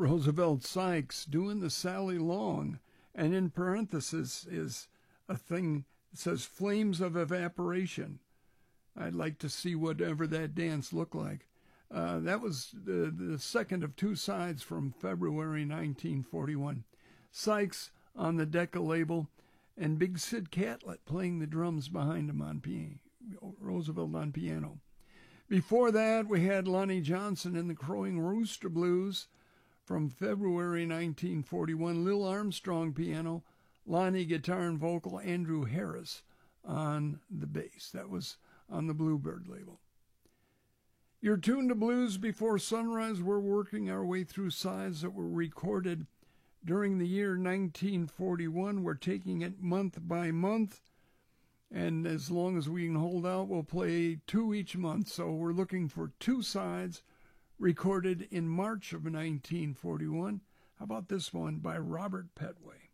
Roosevelt Sykes doing the Sally Long, and in parenthesis is a thing that says Flames of Evaporation. I'd like to see whatever that dance looked like. That was the second of two sides from February 1941. Sykes on the Decca label, and Big Sid Catlett playing the drums behind him on piano. Roosevelt on piano. Before that, we had Lonnie Johnson in the Crowing Rooster Blues from February 1941. Lil Armstrong piano, Lonnie guitar and vocal, Andrew Harris on the bass. That was on the Bluebird label. Your Tune to Blues Before Sunrise, we're working our way through sides that were recorded during the year 1941. We're taking it month by month, and as long as we can hold out, we'll play two each month. So we're looking for two sides recorded in March of 1941. How about this one by Robert Petway?